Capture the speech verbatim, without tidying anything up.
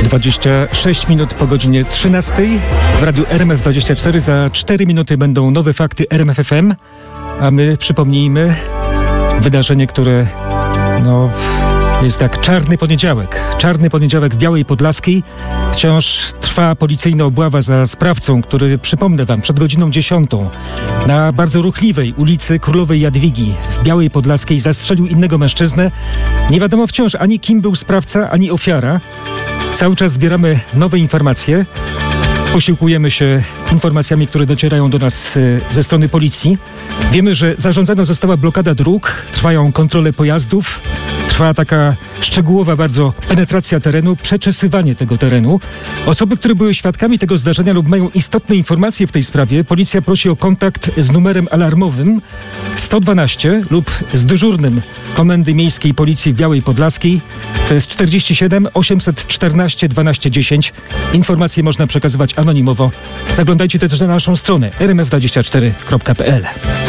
dwadzieścia sześć minut po godzinie trzynastej w radiu R M F dwadzieścia cztery. Za cztery minuty będą nowe fakty R M F F M, a my przypomnijmy wydarzenie, które no, jest tak czarny poniedziałek. Czarny poniedziałek w Białej Podlaskiej. Wciąż trwa policyjna obława za sprawcą, który, przypomnę wam, przed godziną dziesiątą na bardzo ruchliwej ulicy Królowej Jadwigi w Białej Podlaskiej zastrzelił innego mężczyznę. Nie wiadomo wciąż ani kim był sprawca, ani ofiara. Cały czas zbieramy nowe informacje. Posiłkujemy się informacjami, które docierają do nas ze strony policji. Wiemy, że zarządzona została blokada dróg, trwają kontrole pojazdów, trwa taka szczegółowa bardzo penetracja terenu, przeczesywanie tego terenu. Osoby, które były świadkami tego zdarzenia lub mają istotne informacje w tej sprawie, policja prosi o kontakt z numerem alarmowym sto dwanaście lub z dyżurnym Komendy Miejskiej Policji w Białej Podlaskiej. To jest czterdzieści siedem osiemset czternaście dwanaście dziesięć. Informacje można przekazywać anonimowo. Zaglądajcie też na naszą stronę r m f dwadzieścia cztery kropka p l.